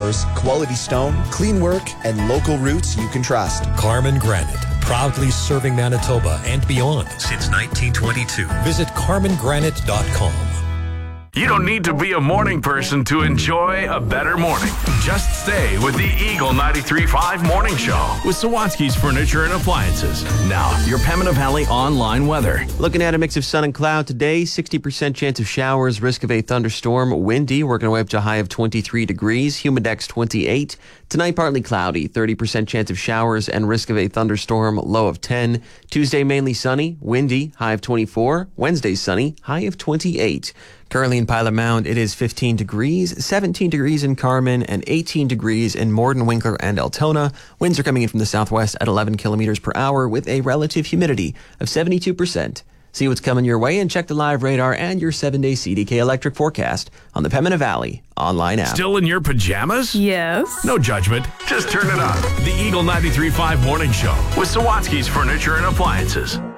offers quality stone, clean work, and local roots you can trust. Carmen Granite, proudly serving Manitoba and beyond since 1922. Visit carmengranite.com. You don't need to be a morning person to enjoy a better morning. Just stay with the Eagle 93.5 Morning Show with Sawatsky's Furniture and Appliances. Now, your Pembina Valley online weather. Looking at a mix of sun and cloud today, 60% chance of showers, risk of a thunderstorm, windy, working our way up to a high of 23 degrees, humidex 28. Tonight, partly cloudy, 30% chance of showers and risk of a thunderstorm, low of 10. Tuesday, mainly sunny, windy, high of 24. Wednesday, sunny, high of 28. Currently in Pilot Mound, it is 15 degrees, 17 degrees in Carmen, and 18 degrees in Morden, Winkler, and Altona. Winds are coming in from the southwest at 11 kilometers per hour with a relative humidity of 72%. See what's coming your way and check the live radar and your 7-day CDK electric forecast on the Pembina Valley online app. Still in your pajamas? Yes. No judgment. Just turn it on. The Eagle 93.5 Morning Show with Sawatsky's Furniture and Appliances.